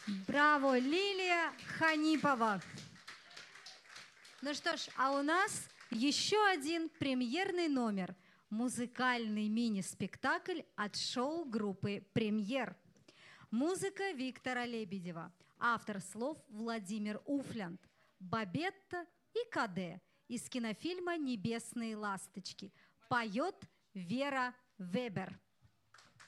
Браво, Лилия Ханипова! Ну что ж, а у нас еще один премьерный номер. Музыкальный мини-спектакль от шоу-группы «Премьер». Музыка Виктора Лебедева. Автор слов Владимир Уфлянд. Бабетта и Каде из кинофильма «Небесные ласточки». Поет Вера Вебер.